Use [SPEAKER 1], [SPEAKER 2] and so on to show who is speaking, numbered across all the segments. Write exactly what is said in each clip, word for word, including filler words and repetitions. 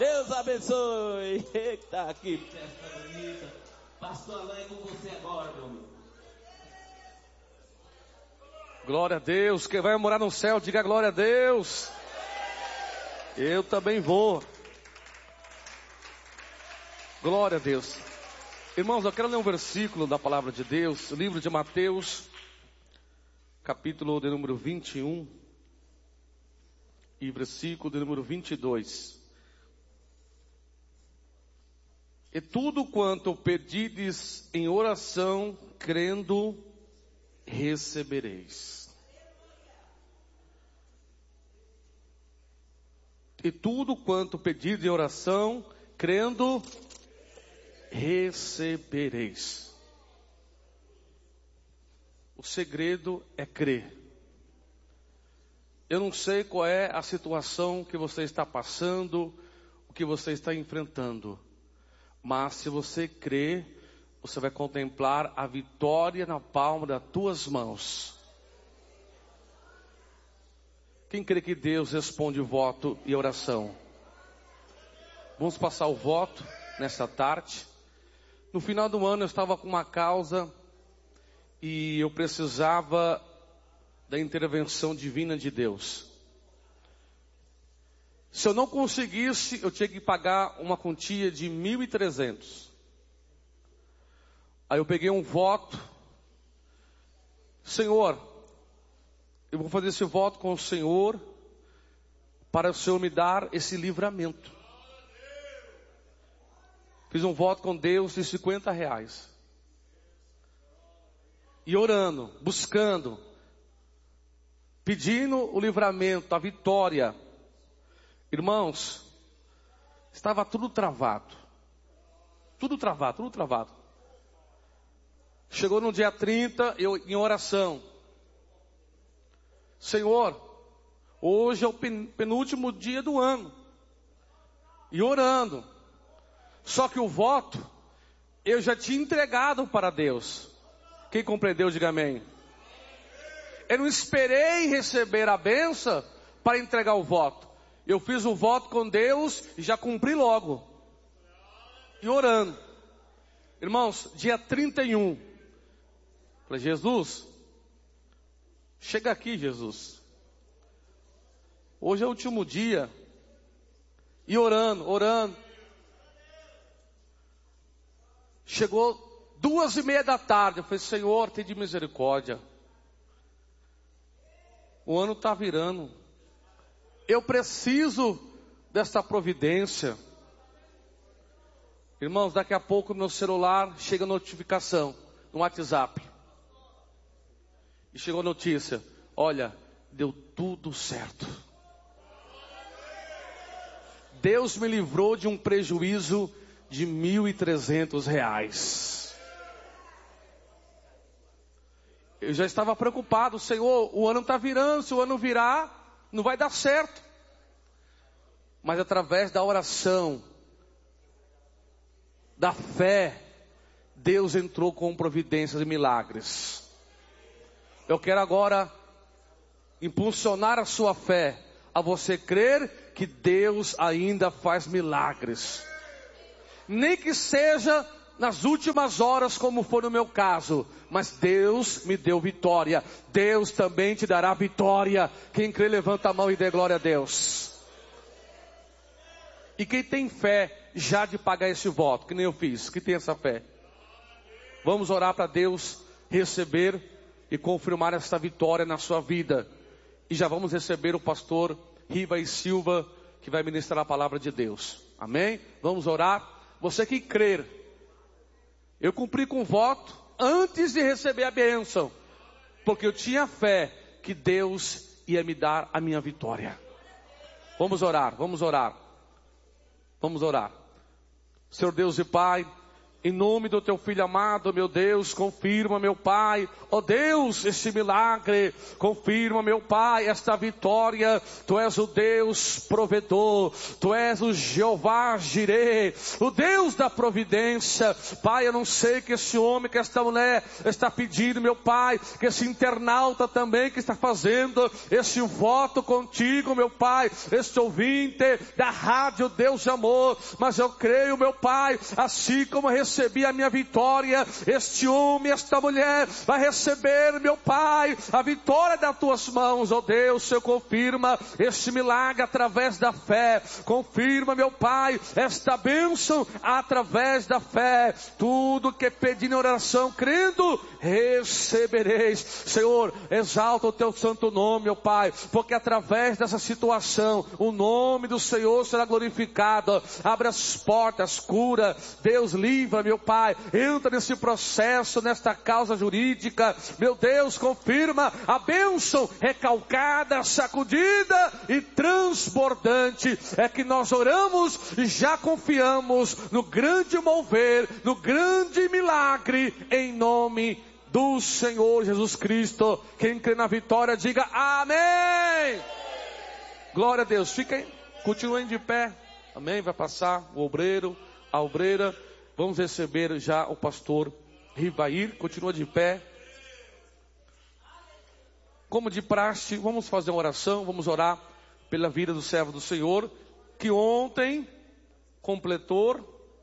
[SPEAKER 1] Deus abençoe. Eita, que festa bonita. Pastor Alain, é com você agora, meu amigo.
[SPEAKER 2] Glória a Deus. Quem vai morar no céu, diga glória a Deus. Eu também vou. Glória a Deus. Irmãos, eu quero ler um versículo da palavra de Deus, livro de Mateus, capítulo de número vinte e um, e versículo de número vinte e dois. E tudo quanto pedides em oração, crendo, recebereis. E tudo quanto pedides em oração, crendo, recebereis. O segredo é crer. Eu não sei qual é a situação que você está passando, o que você está enfrentando. Mas se você crer, você vai contemplar a vitória na palma das tuas mãos. Quem crê que Deus responde voto e oração? Vamos passar o voto nessa tarde. No final do ano eu estava com uma causa e eu precisava da intervenção divina de Deus. Se eu não conseguisse, eu tinha que pagar uma quantia de mil e trezentos. Aí eu peguei um voto. Senhor, eu vou fazer esse voto com o Senhor para o Senhor me dar esse livramento. Fiz um voto com Deus de cinquenta reais. E orando, buscando, pedindo o livramento, a vitória. Irmãos, estava tudo travado. Tudo travado, tudo travado. Chegou no dia trinta, eu em oração. Senhor, hoje é o penúltimo dia do ano. E orando. Só que o voto, eu já tinha entregado para Deus. Quem compreendeu, diga amém. Eu não esperei receber a bênção para entregar o voto. Eu fiz o voto com Deus e já cumpri logo. E orando. Irmãos, dia trinta e um. Falei, Jesus, chega aqui, Jesus. Hoje é o último dia. E orando, orando. Chegou duas e meia da tarde. Eu falei, Senhor, tem de misericórdia. O ano está virando. Eu preciso dessa providência. Irmãos, daqui a pouco no meu celular chega a notificação no WhatsApp. E chegou a notícia. Olha, deu tudo certo. Deus me livrou de um prejuízo de mil e trezentos reais. Eu já estava preocupado. Senhor, o ano está virando. Se o ano virar, não vai dar certo. Mas através da oração, da fé, Deus entrou com providências e milagres. Eu quero agora impulsionar a sua fé, a você crer que Deus ainda faz milagres. Nem que seja nas últimas horas, como foi no meu caso, mas Deus me deu vitória. Deus também te dará vitória. Quem crê, levanta a mão e dê glória a Deus. E quem tem fé já de pagar esse voto, que nem eu fiz, que tem essa fé, vamos orar para Deus receber e confirmar essa vitória na sua vida. E já vamos receber o pastor Riva e Silva, que vai ministrar a palavra de Deus. Amém? Vamos orar. Você que crer, eu cumpri com o voto antes de receber a bênção, porque eu tinha fé que Deus ia me dar a minha vitória. Vamos orar, vamos orar, vamos orar. Senhor Deus e Pai, Em nome do teu filho amado, meu Deus, confirma, meu Pai, ó oh Deus, esse milagre, confirma, meu Pai, esta vitória. Tu és o Deus provedor, Tu és o Jeová Jireh, o Deus da providência. Pai, eu não sei que esse homem, que esta mulher está pedindo, meu Pai, que esse internauta também que está fazendo esse voto contigo, meu Pai, este ouvinte da rádio Deus de Amor, mas eu creio, meu Pai, assim como recebi a minha vitória, este homem, esta mulher vai receber, meu Pai, a vitória das tuas mãos, ó oh Deus. Senhor, confirma este milagre através da fé, confirma, meu Pai, esta bênção através da fé. Tudo que pedi na oração, crendo, recebereis. Senhor, exalta o teu santo nome, meu Pai, porque através dessa situação, o nome do Senhor será glorificado. Abre as portas, cura, Deus, livra, meu Pai, entra nesse processo, nesta causa jurídica, meu Deus, confirma a bênção recalcada, sacudida e transbordante. É que nós oramos e já confiamos no grande mover, no grande milagre, em nome do Senhor Jesus Cristo. Quem crê na vitória, diga amém. Glória a Deus. Fiquem, continuem de pé. Amém. Vai passar o obreiro, a obreira. Vamos receber já o pastor Rivair. Continua de pé. Como de praxe, vamos fazer uma oração. Vamos orar pela vida do servo do Senhor, que ontem completou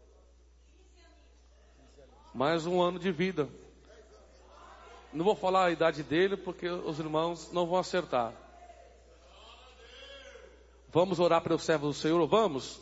[SPEAKER 2] mais um ano de vida. Não vou falar a idade dele, porque os irmãos não vão acertar. Vamos orar pelo servo do Senhor, vamos?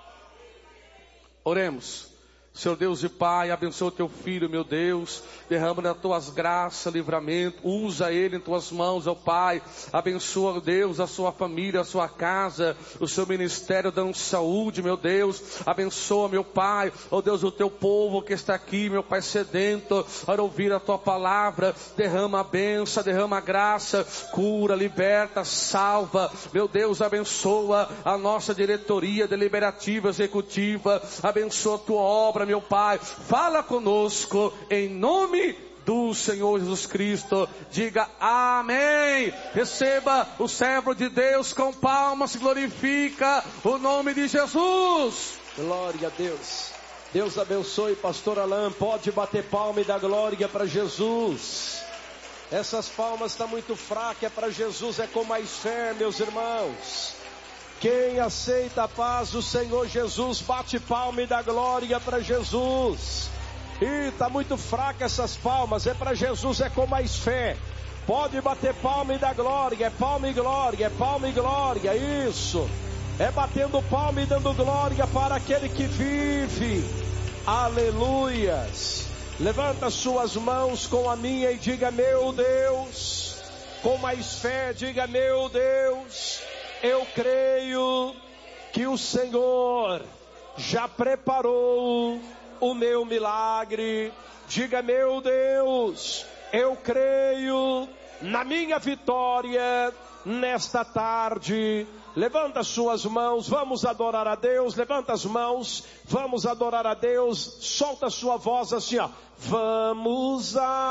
[SPEAKER 2] Oremos. Senhor Deus e Pai, abençoa o teu filho, meu Deus, derrama nas tuas graças, livramento, usa ele em tuas mãos, ó Pai, abençoa, Deus, a sua família, a sua casa, o seu ministério, dando saúde, meu Deus, abençoa, meu Pai, ó Deus, o teu povo que está aqui, meu Pai, sedento, para ouvir a tua palavra, derrama a bênção, derrama a graça, cura, liberta, salva, meu Deus, abençoa a nossa diretoria deliberativa, executiva, abençoa a tua obra, meu Pai, fala conosco, em nome do Senhor Jesus Cristo, diga amém. Receba o servo de Deus com palmas, glorifica o nome de Jesus.
[SPEAKER 3] Glória a Deus. Deus abençoe, pastor Alain, pode bater palma e dar glória para Jesus. Essas palmas estão muito fracas, é para Jesus, é com mais fé, meus irmãos. Quem aceita a paz do Senhor Jesus, bate palma e dá glória para Jesus. Ih, está muito fraca essas palmas, é para Jesus, é com mais fé. Pode bater palma e dar glória, é palma e glória, é palma e glória, isso. É batendo palma e dando glória para aquele que vive. Aleluias. Levanta suas mãos com a minha e diga, meu Deus. Com mais fé, diga, meu Deus. Eu creio que o Senhor já preparou o meu milagre. Diga, meu Deus, eu creio na minha vitória nesta tarde. Levanta suas mãos, vamos adorar a Deus. Levanta as mãos, vamos adorar a Deus. Solta a sua voz assim, ó. Vamos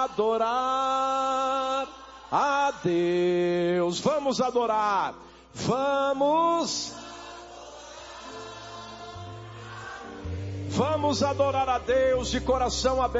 [SPEAKER 3] adorar a Deus. Vamos adorar. Vamos, vamos adorar a Deus de coração aberto.